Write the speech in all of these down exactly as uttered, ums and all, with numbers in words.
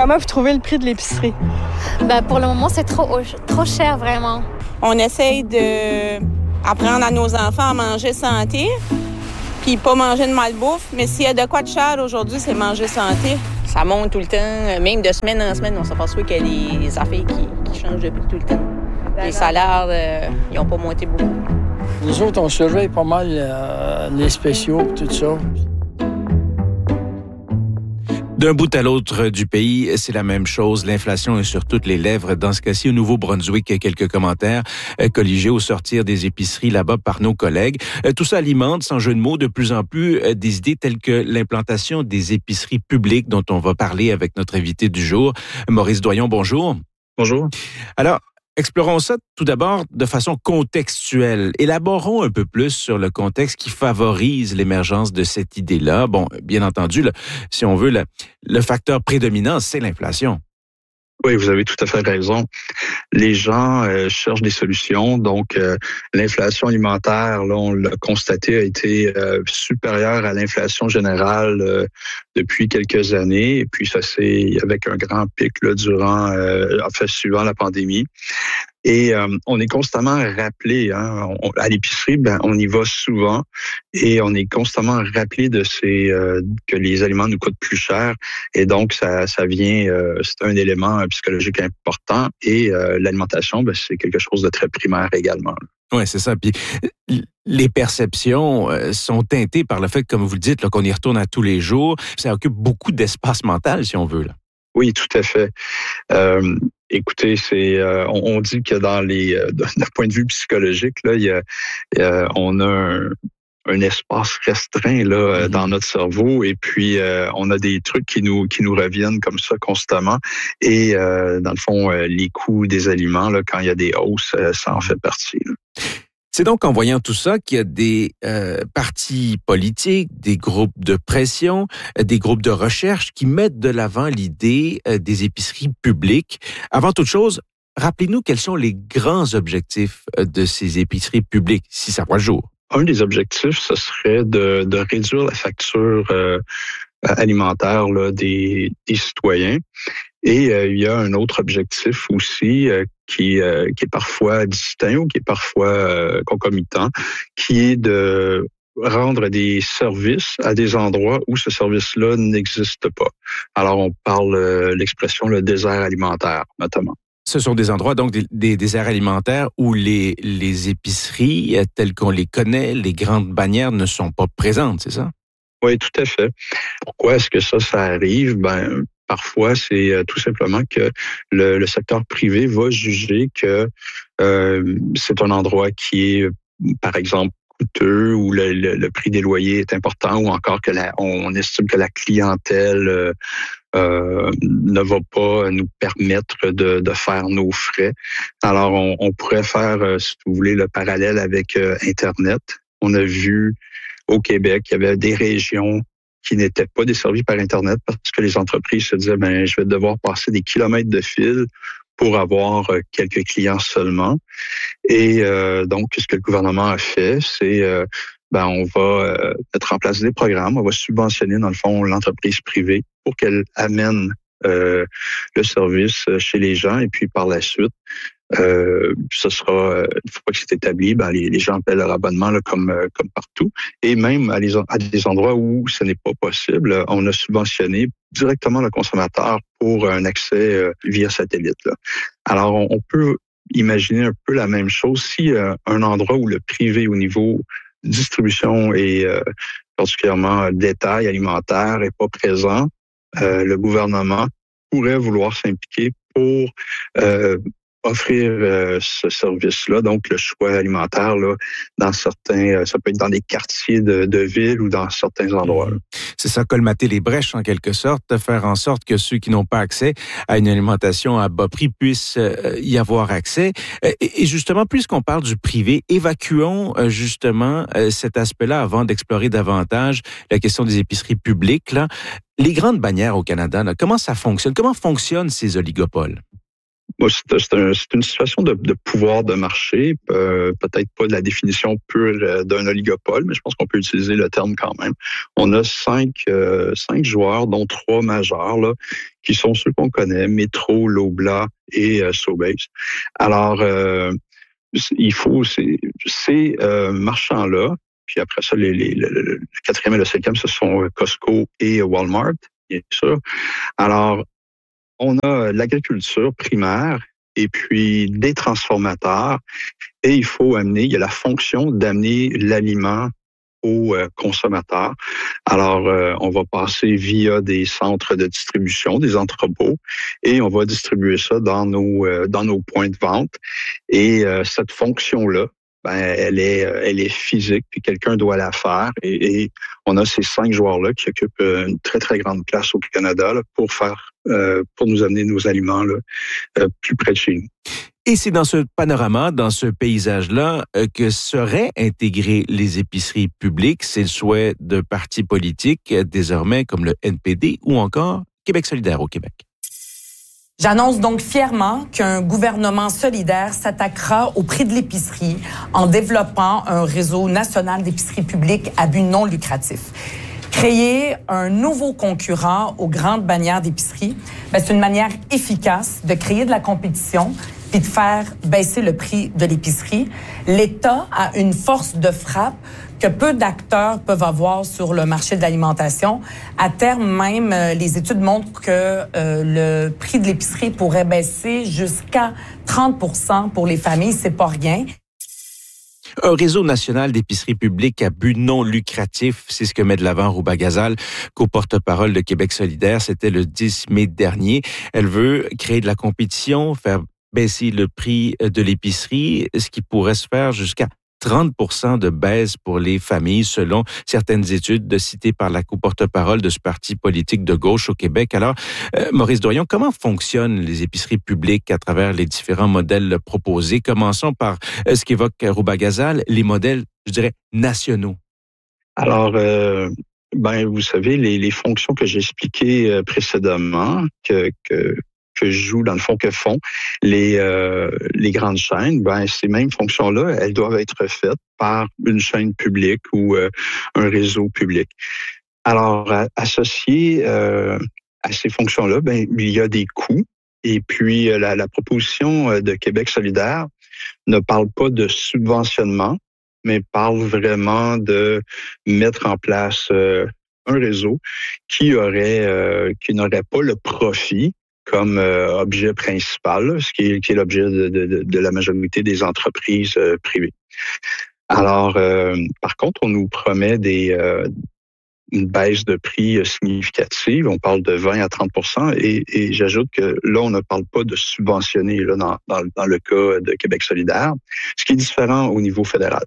Comment vous trouvez le prix de l'épicerie? Ben, pour le moment, c'est trop, trop cher, vraiment. On essaye d'apprendre à nos enfants à manger santé, puis pas manger de malbouffe. Mais s'il y a de quoi de cher aujourd'hui, c'est manger santé. Ça monte tout le temps, même de semaine en semaine. On s'aperçoit qu'il y a des affaires qui, qui changent de prix tout le temps. Les salaires, euh, ils n'ont pas monté beaucoup. Nous autres, on surveille pas mal euh, les spéciaux, tout ça. D'un bout à l'autre du pays, c'est la même chose. L'inflation est sur toutes les lèvres. Dans ce cas-ci, au Nouveau-Brunswick, quelques commentaires colligés au sortir des épiceries là-bas par nos collègues. Tout ça alimente, sans jeu de mots, de plus en plus des idées telles que l'implantation des épiceries publiques dont on va parler avec notre invité du jour. Maurice Doyon, bonjour. Bonjour. Alors, explorons ça tout d'abord de façon contextuelle. Élaborons un peu plus sur le contexte qui favorise l'émergence de cette idée-là. Bon, bien entendu, là, si on veut, le, le facteur prédominant, c'est l'inflation. Oui, vous avez tout à fait raison. Les gens euh, cherchent des solutions. Donc, euh, l'inflation alimentaire, là, on l'a constaté, a été euh, supérieure à l'inflation générale euh, depuis quelques années. Et puis, ça c'est avec un grand pic là, durant, euh, en fait, suivant la pandémie. Et euh, on est constamment rappelé, hein, on, à l'épicerie, ben on y va souvent et on est constamment rappelé de ces euh, que les aliments nous coûtent plus cher et donc ça ça vient, euh, c'est un élément psychologique important et euh, l'alimentation, ben c'est quelque chose de très primaire également. Oui, c'est ça. Puis les perceptions sont teintées par le fait, comme vous le dites, là, qu'on y retourne à tous les jours. Ça occupe beaucoup d'espace mental, si on veut, là. Oui, tout à fait. Euh, écoutez, c'est euh, on, on dit que dans les euh, d'un point de vue psychologique, là, il y a, il y a on a un, un espace restreint là mm-hmm. dans notre cerveau et puis euh, on a des trucs qui nous qui nous reviennent comme ça constamment et euh, dans le fond euh, les coûts des aliments là quand il y a des hausses, euh, ça en fait partie. Là. C'est donc en voyant tout ça qu'il y a des euh, partis politiques, des groupes de pression, des groupes de recherche qui mettent de l'avant l'idée euh, des épiceries publiques. Avant toute chose, rappelez-nous quels sont les grands objectifs de ces épiceries publiques, si ça voit le jour. Un des objectifs, ce serait de, de réduire la facture euh, alimentaire là, des, des citoyens. Et euh, il y a un autre objectif aussi euh, qui, euh, qui est parfois distinct ou qui est parfois euh, concomitant, qui est de rendre des services à des endroits où ce service-là n'existe pas. Alors, on parle euh, l'expression le désert alimentaire, notamment. Ce sont des endroits, donc, des, des déserts alimentaires où les, les épiceries, telles qu'on les connaît, les grandes bannières ne sont pas présentes, c'est ça? Oui, tout à fait. Pourquoi est-ce que ça, ça arrive? Ben, parfois, c'est tout simplement que le, le secteur privé va juger que euh, c'est un endroit qui est, par exemple, coûteux ou le, le, le prix des loyers est important ou encore que la, on estime que la clientèle euh, euh, ne va pas nous permettre de, de faire nos frais. Alors, on, on pourrait faire, euh, si vous voulez, le parallèle avec euh, Internet. On a vu au Québec, il y avait des régions qui n'étaient pas desservies par Internet parce que les entreprises se disaient, ben, je vais devoir passer des kilomètres de fil pour avoir quelques clients seulement. Et euh, donc, ce que le gouvernement a fait, c'est, euh, ben, on va euh, mettre en place des programmes, on va subventionner, dans le fond, l'entreprise privée pour qu'elle amène euh, le service chez les gens et puis par la suite, Euh, ce sera, une fois que c'est établi, ben les, les gens paient leur abonnement là, comme euh, comme partout. Et même à, les, à des endroits où ce n'est pas possible, on a subventionné directement le consommateur pour un accès euh, via satellite. Là. Alors, on, on peut imaginer un peu la même chose si euh, un endroit où le privé au niveau distribution et euh, particulièrement détail alimentaire est pas présent, euh, le gouvernement pourrait vouloir s'impliquer pour euh, offrir euh, ce service-là, donc le choix alimentaire là, dans certains, ça peut être dans des quartiers de, de ville ou dans certains endroits. Là. C'est ça, colmater les brèches en quelque sorte, faire en sorte que ceux qui n'ont pas accès à une alimentation à bas prix puissent euh, y avoir accès. Et, et justement, puisqu'on parle du privé, évacuons euh, justement euh, cet aspect-là avant d'explorer davantage la question des épiceries publiques. Là. Les grandes bannières au Canada, là, comment ça fonctionne? Comment fonctionnent ces oligopoles? Moi, c'est, c'est, un, c'est une situation de, de pouvoir de marché, euh, peut-être pas de la définition pure d'un oligopole, mais je pense qu'on peut utiliser le terme quand même. On a cinq, euh, cinq joueurs, dont trois majeurs, là, qui sont ceux qu'on connaît, Metro, Loblaw et euh, Sobeys. Alors, euh, il faut ces, ces euh, marchands-là, puis après ça, les, les, le, le quatrième et le cinquième, ce sont Costco et Walmart, bien sûr. Alors, on a l'agriculture primaire et puis des transformateurs et il faut amener, il y a la fonction d'amener l'aliment aux euh, consommateurs. Alors, euh, on va passer via des centres de distribution, des entrepôts, et on va distribuer ça dans nos euh, dans nos points de vente. Et euh, cette fonction-là, ben, elle est elle est physique, puis quelqu'un doit la faire. Et, et on a ces cinq joueurs-là qui occupent une très, très grande place au Canada là, pour faire euh, pour nous amener nos aliments là, euh, plus près de chez nous. Et c'est dans ce panorama, dans ce paysage-là, euh, que seraient intégrées les épiceries publiques. C'est le souhait de partis politiques, euh, désormais comme le N P D ou encore Québec solidaire au Québec. J'annonce donc fièrement qu'un gouvernement solidaire s'attaquera au prix de l'épicerie en développant un réseau national d'épiceries publiques à but non lucratif. Créer un nouveau concurrent aux grandes bannières d'épicerie, ben, c'est une manière efficace de créer de la compétition puis de faire baisser le prix de l'épicerie. L'État a une force de frappe que peu d'acteurs peuvent avoir sur le marché de l'alimentation. À terme même, euh, les études montrent que euh, le prix de l'épicerie pourrait baisser jusqu'à trente pour cent pour les familles. C'est pas rien. Un réseau national d'épiceries publiques à but non lucratif, c'est ce que met de l'avant Rouba Ghazal, co-porte-parole de Québec solidaire. C'était le dix mai dernier. Elle veut créer de la compétition, faire baisser le prix de l'épicerie, ce qui pourrait se faire jusqu'à trente pour cent de baisse pour les familles, selon certaines études citées par la co-porte-parole de ce parti politique de gauche au Québec. Alors, euh, Maurice Doyon, comment fonctionnent les épiceries publiques à travers les différents modèles proposés? Commençons par euh, ce qu'évoque Rouba Ghazal, les modèles, je dirais, nationaux. Alors, euh, ben, vous savez, les, les fonctions que j'ai expliquées précédemment, que, que que jouent, dans le fond, que font les euh, les grandes chaînes, ben ces mêmes fonctions-là, elles doivent être faites par une chaîne publique ou euh, un réseau public. Alors, à, associé euh, à ces fonctions-là, ben il y a des coûts. Et puis, la, la proposition de Québec solidaire ne parle pas de subventionnement, mais parle vraiment de mettre en place euh, un réseau qui aurait, euh, qui n'aurait pas le profit comme euh, objet principal, ce qui est, qui est l'objet de, de, de la majorité des entreprises euh, privées. Alors, euh, par contre, on nous promet des euh, une baisse de prix significative. On parle de vingt à trente pour cent et, et j'ajoute que là, on ne parle pas de subventionner là, dans, dans, dans le cas de Québec solidaire, ce qui est différent au niveau fédéral.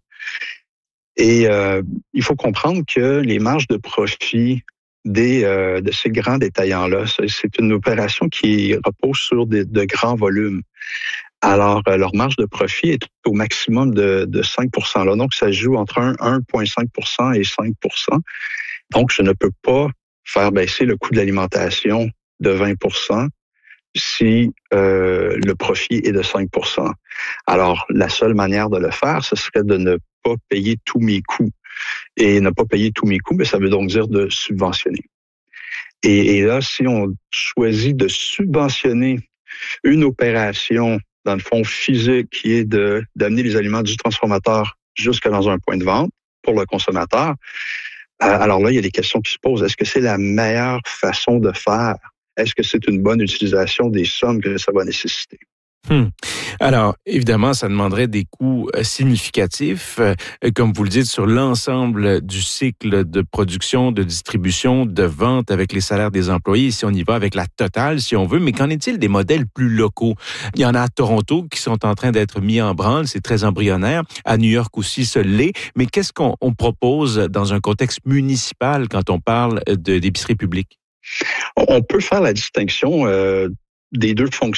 Et euh, il faut comprendre que les marges de profit des euh, de ces grands détaillants-là, c'est une opération qui repose sur des, de grands volumes. Alors, euh, leur marge de profit est au maximum de, de cinq pour cent. Là. Donc, ça joue entre un virgule cinq pour cent et cinq pour cent. Donc, je ne peux pas faire baisser le coût de l'alimentation de vingt pour cent si euh, le profit est de cinq pour cent. Alors, la seule manière de le faire, ce serait de ne pas payer tous mes coûts. Et ne pas payer tous mes coûts, mais ça veut donc dire de subventionner. Et, et là, si on choisit de subventionner une opération, dans le fond physique, qui est de d'amener les aliments du transformateur jusque dans un point de vente pour le consommateur, alors là, il y a des questions qui se posent. Est-ce que c'est la meilleure façon de faire? Est-ce que c'est une bonne utilisation des sommes que ça va nécessiter? Hmm. Alors, évidemment, ça demanderait des coûts significatifs, euh, comme vous le dites, sur l'ensemble du cycle de production, de distribution, de vente avec les salaires des employés. Si on y va avec la totale, si on veut. Mais qu'en est-il des modèles plus locaux? Il y en a à Toronto qui sont en train d'être mis en branle. C'est très embryonnaire. À New York aussi, ce l'est. Mais qu'est-ce qu'on on propose dans un contexte municipal quand on parle de, d'épicerie publique? On peut faire la distinction euh, des deux fonctions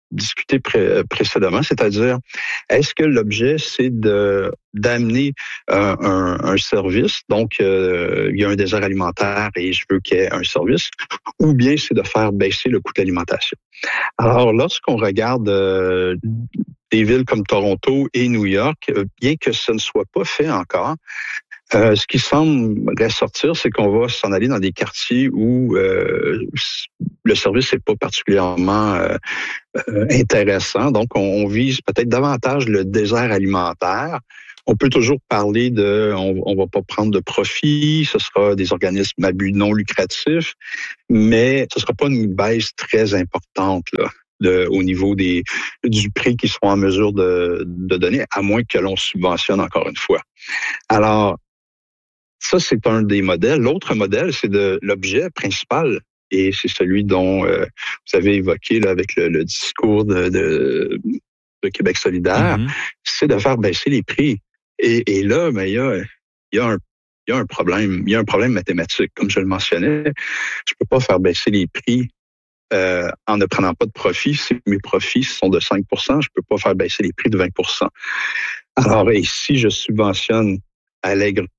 discuté pré- précédemment, c'est-à-dire, est-ce que l'objet, c'est de d'amener un, un, un service, donc euh, il y a un désert alimentaire et je veux qu'il y ait un service, ou bien c'est de faire baisser le coût de l'alimentation. Alors, lorsqu'on regarde euh, des villes comme Toronto et New York, bien que ce ne soit pas fait encore, Euh, ce qui semble ressortir, c'est qu'on va s'en aller dans des quartiers où euh, le service n'est pas particulièrement euh, euh, intéressant. Donc, on, on vise peut-être davantage le désert alimentaire. On peut toujours parler de, on, on va pas prendre de profit, ce sera des organismes à but non lucratif, mais ce sera pas une baisse très importante là, de, au niveau des du prix qu'ils seront en mesure de, de donner, à moins que l'on subventionne encore une fois. Alors, ça, c'est un des modèles. L'autre modèle, c'est de l'objet principal, et c'est celui dont euh, vous avez évoqué là, avec le, le discours de, de, de Québec solidaire, mm-hmm. c'est de faire baisser les prix. Et, et là, ben, il y a, il y a un il y a un problème, il y a un problème mathématique, comme je le mentionnais. Je peux pas faire baisser les prix euh, en ne prenant pas de profit. Si mes profits sont de cinq pour cent, je peux pas faire baisser les prix de vingt pour cent. Alors, et si je subventionne allègrement,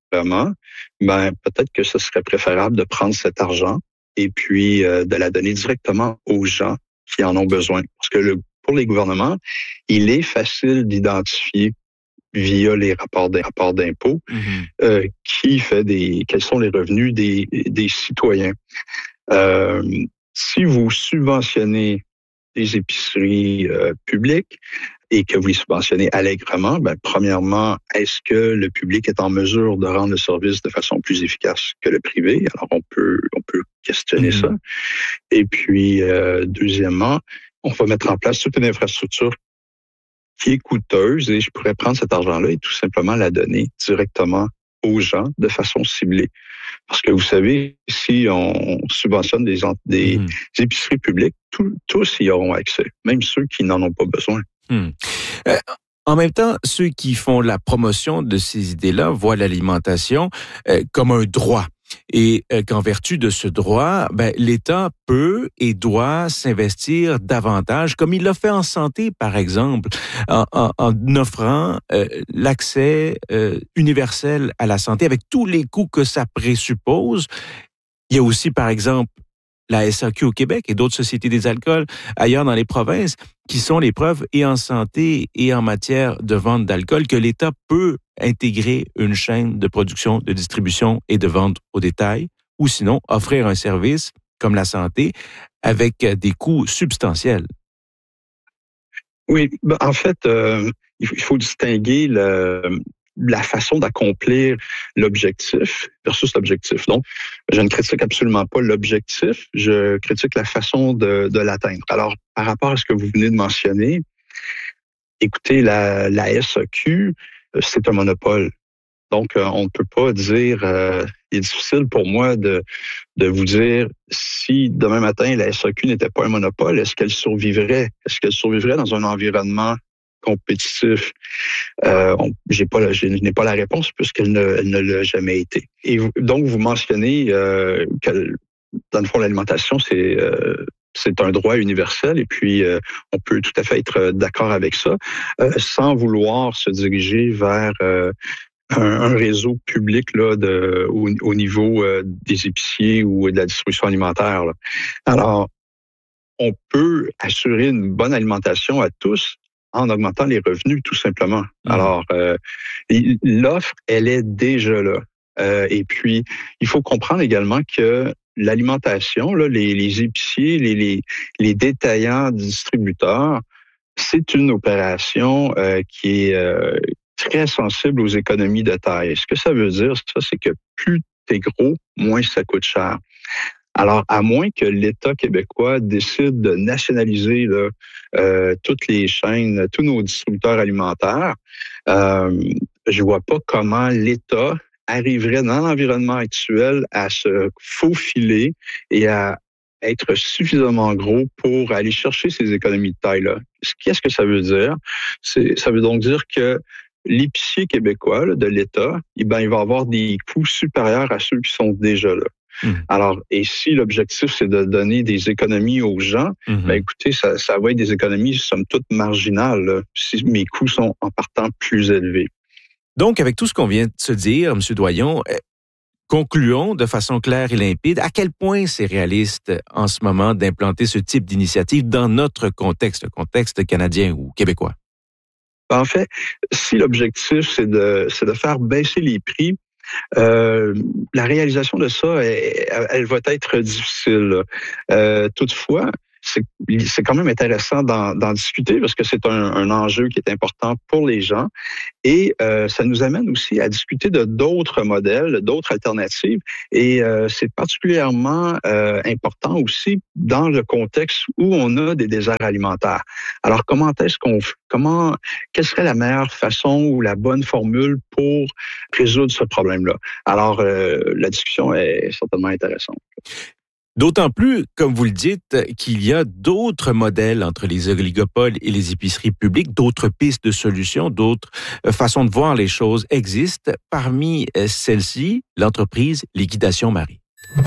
ben peut-être que ce serait préférable de prendre cet argent et puis euh, de la donner directement aux gens qui en ont besoin. Parce que le, pour les gouvernements, il est facile d'identifier via les rapports, des rapports d'impôts mm-hmm. euh, qui fait des quels sont les revenus des, des citoyens. Euh, si vous subventionnez des épiceries euh, publiques et que vous les subventionnez allègrement, ben, premièrement, est-ce que le public est en mesure de rendre le service de façon plus efficace que le privé? Alors, on peut, on peut questionner mmh. ça. Et puis, euh, deuxièmement, on va mettre en place toute une infrastructure qui est coûteuse et je pourrais prendre cet argent-là et tout simplement la donner directement aux gens de façon ciblée. Parce que vous savez, si on subventionne des, des, mmh. des épiceries publiques, tout, tous y auront accès, même ceux qui n'en ont pas besoin. Mmh. Euh, en même temps, ceux qui font la promotion de ces idées-là voient l'alimentation euh, comme un droit. Et euh, qu'en vertu de ce droit, ben, l'État peut et doit s'investir davantage, comme il l'a fait en santé, par exemple, en, en, en offrant euh, l'accès euh, universel à la santé avec tous les coûts que ça présuppose. Il y a aussi, par exemple, la S A Q au Québec et d'autres sociétés des alcools ailleurs dans les provinces qui sont les preuves et en santé et en matière de vente d'alcool que l'État peut intégrer une chaîne de production, de distribution et de vente au détail ou sinon offrir un service comme la santé avec des coûts substantiels. Oui, ben en fait, euh, il faut distinguer le... la façon d'accomplir l'objectif versus l'objectif. Donc, je ne critique absolument pas l'objectif, je critique la façon de, de l'atteindre. Alors, par rapport à ce que vous venez de mentionner, écoutez, la, la S A Q, c'est un monopole. Donc, on ne peut pas dire, euh, il est difficile pour moi de, de vous dire si demain matin la S A Q n'était pas un monopole, est-ce qu'elle survivrait? Est-ce qu'elle survivrait dans un environnement compétitif? Euh, on, j'ai pas, je n'ai pas la réponse puisqu'elle ne, elle ne l'a jamais été. Et vous, donc, vous mentionnez euh, que, dans le fond, l'alimentation, c'est euh, c'est un droit universel et puis euh, on peut tout à fait être d'accord avec ça, euh, sans vouloir se diriger vers euh, un, un réseau public là, de, au, au niveau euh, des épiciers ou de la distribution alimentaire, là. Alors, on peut assurer une bonne alimentation à tous en augmentant les revenus, tout simplement. Mmh. Alors, euh, l'offre, elle est déjà là. Euh, et puis, il faut comprendre également que l'alimentation, là, les, les épiciers, les, les, les détaillants distributeurs, c'est une opération euh, qui est euh, très sensible aux économies de taille. Ce que ça veut dire, ça, c'est que plus t'es gros, moins ça coûte cher. Alors, à moins que l'État québécois décide de nationaliser là, euh, toutes les chaînes, tous nos distributeurs alimentaires, euh, je vois pas comment l'État arriverait dans l'environnement actuel à se faufiler et à être suffisamment gros pour aller chercher ces économies de taille-là. Qu'est-ce que ça veut dire? C'est, ça veut donc dire que l'épicier québécois là, de l'État, eh ben, il va avoir des coûts supérieurs à ceux qui sont déjà là. Mmh. Alors, et si l'objectif, c'est de donner des économies aux gens, mmh. ben écoutez, ça, ça va être des économies, somme toute, marginales, là, si mes coûts sont en partant plus élevés. Donc, avec tout ce qu'on vient de se dire, M. Doyon, euh, concluons de façon claire et limpide à quel point c'est réaliste en ce moment d'implanter ce type d'initiative dans notre contexte, le contexte canadien ou québécois. En fait, si l'objectif, c'est de, c'est de faire baisser les prix, Euh, la réalisation de ça, elle, elle va être difficile. Euh, toutefois, c'est, c'est quand même intéressant d'en, d'en discuter parce que c'est un, un enjeu qui est important pour les gens et euh, ça nous amène aussi à discuter de d'autres modèles, d'autres alternatives et euh, c'est particulièrement euh, important aussi dans le contexte où on a des déserts alimentaires. Alors, comment est-ce qu'on, comment, quelle serait la meilleure façon ou la bonne formule pour résoudre ce problème-là? Alors, euh, la discussion est certainement intéressante. D'autant plus, comme vous le dites, qu'il y a d'autres modèles entre les oligopoles et les épiceries publiques, d'autres pistes de solutions, d'autres façons de voir les choses existent. Parmi celles-ci, l'entreprise Liquidation Marie.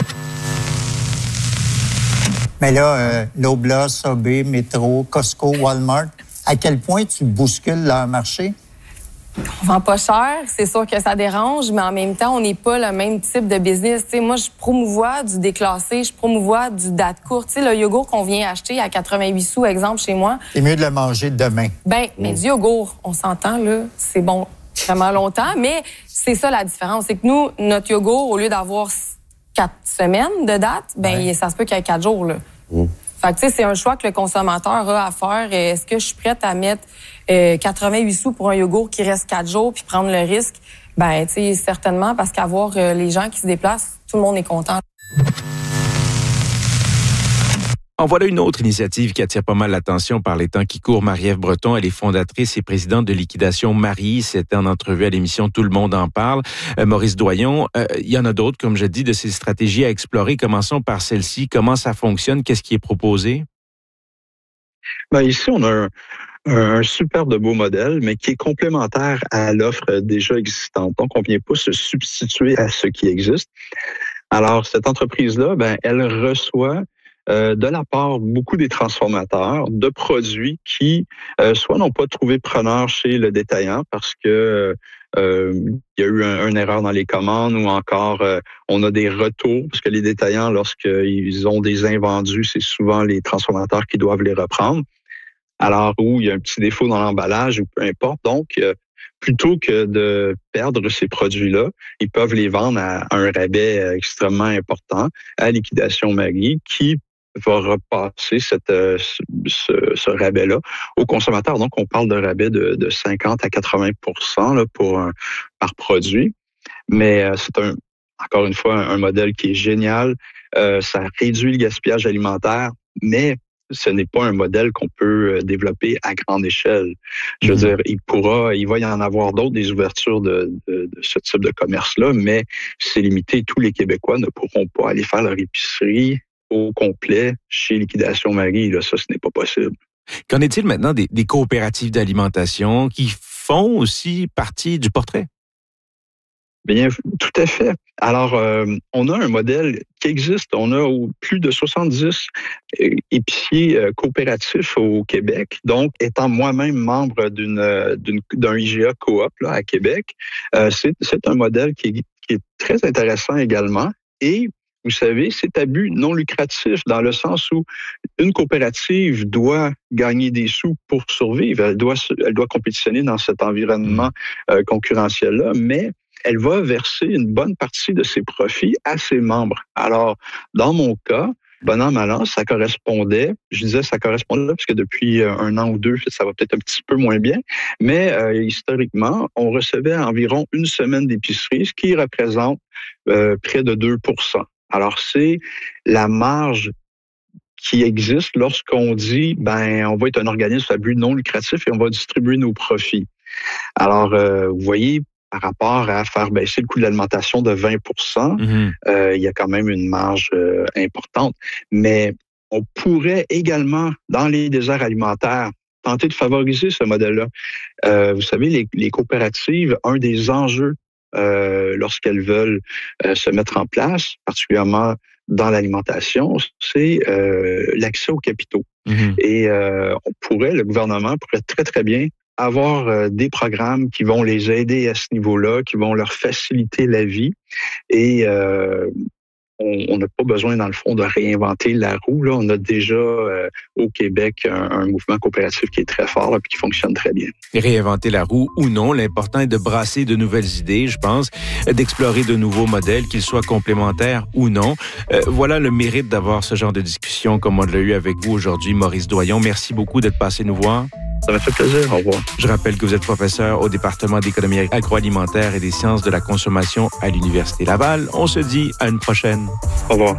Mais là, euh, Loblaw, Subway, Metro, Costco, Walmart, à quel point tu bouscules leur marché? On vend pas cher, c'est sûr que ça dérange, mais en même temps, on n'est pas le même type de business. T'sais, moi, je promouvois du déclassé, je promouvois du date courte. T'sais, le yogourt qu'on vient acheter à quatre-vingt-huit sous, exemple, chez moi. C'est mieux de le manger demain. Ben, mais du yogourt, on s'entend, là, c'est bon vraiment longtemps, mais c'est ça la différence. C'est que nous, notre yogourt, au lieu d'avoir quatre semaines de date, ben, ouais. ça se peut qu'il y ait quatre jours, là. Mmh. Fait que, tu sais, c'est un choix que le consommateur a à faire. Est-ce que je suis prête à mettre euh, quatre-vingt-huit sous pour un yogourt qui reste quatre jours puis prendre le risque? Ben, tu sais, certainement, parce qu'avoir euh, les gens qui se déplacent, tout le monde est content. En voilà une autre initiative qui attire pas mal l'attention par les temps qui courent. Marie-Ève Breton, elle est fondatrice et présidente de Liquidation Marie. C'était en entrevue à l'émission Tout le monde en parle. Euh, Maurice Doyon, euh, il y en a d'autres, comme je dis, de ces stratégies à explorer. Commençons par celle-ci. Comment ça fonctionne? Qu'est-ce qui est proposé? Ben, ici, on a un, un super de beau modèle, mais qui est complémentaire à l'offre déjà existante. Donc, on ne vient pas se substituer à ce qui existe. Alors, cette entreprise-là, ben, elle reçoit Euh, de la part beaucoup des transformateurs de produits qui euh, soit n'ont pas trouvé preneur chez le détaillant parce que euh, il y a eu un, une erreur dans les commandes ou encore euh, on a des retours parce que les détaillants, lorsqu'ils ont des invendus, c'est souvent les transformateurs qui doivent les reprendre. Alors, où il y a un petit défaut dans l'emballage ou peu importe. Donc, euh, plutôt que de perdre ces produits-là, ils peuvent les vendre à un rabais extrêmement important à Liquidation Marie qui va repasser cette, ce, ce rabais-là aux consommateurs. Donc, on parle de rabais de, de cinquante à quatre-vingts pour cent là, pour un, par produit. Mais euh, c'est un, encore une fois un, un modèle qui est génial. Euh, ça réduit le gaspillage alimentaire, mais ce n'est pas un modèle qu'on peut développer à grande échelle. Je veux mmh. dire, il pourra, il va y en avoir d'autres, des ouvertures de, de, de ce type de commerce-là, mais c'est limité. Tous les Québécois ne pourront pas aller faire leur épicerie au complet chez Liquidation Marie. Là, ça, ce n'est pas possible. Qu'en est-il maintenant des, des coopératives d'alimentation qui font aussi partie du portrait? Bien, tout à fait. Alors, euh, on a un modèle qui existe. On a plus de soixante-dix épiciers euh, coopératifs au Québec. Donc, étant moi-même membre d'une, d'une d'un I G A coop là, à Québec, euh, c'est, c'est un modèle qui est, qui est très intéressant également. Et vous savez, c'est à but non lucratif dans le sens où une coopérative doit gagner des sous pour survivre. Elle doit, elle doit compétitionner dans cet environnement euh, concurrentiel-là, mais elle va verser une bonne partie de ses profits à ses membres. Alors, dans mon cas, bon an, mal an, ça correspondait, je disais ça correspondait parce que depuis un an ou deux, ça va peut-être un petit peu moins bien, mais euh, historiquement, on recevait environ une semaine d'épicerie, ce qui représente euh, près de deux pour cent. Alors, c'est la marge qui existe lorsqu'on dit, ben, on va être un organisme à but non lucratif et on va distribuer nos profits. Alors, euh, vous voyez, par rapport à faire baisser le coût de l'alimentation de vingt pour cent, mm-hmm. euh, il y a quand même une marge euh, importante. Mais on pourrait également, dans les déserts alimentaires, tenter de favoriser ce modèle-là. Euh, vous savez, les, les coopératives, un des enjeux euh, lorsqu'elles veulent euh, se mettre en place, particulièrement dans l'alimentation, c'est euh, l'accès aux capitaux. Mmh. Et euh, on pourrait, le gouvernement pourrait très, très bien avoir euh, des programmes qui vont les aider à ce niveau-là, qui vont leur faciliter la vie. Et euh, on n'a pas besoin, dans le fond, de réinventer la roue. Là. On a déjà euh, au Québec un, un mouvement coopératif qui est très fort et qui fonctionne très bien. Réinventer la roue ou non, l'important est de brasser de nouvelles idées, je pense, d'explorer de nouveaux modèles, qu'ils soient complémentaires ou non. Euh, voilà le mérite d'avoir ce genre de discussion comme on l'a eu avec vous aujourd'hui, Maurice Doyon. Merci beaucoup d'être passé nous voir. Ça m'a fait plaisir. Au revoir. Je rappelle que vous êtes professeur au département d'économie agroalimentaire et des sciences de la consommation à l'Université Laval. On se dit à une prochaine. Au revoir.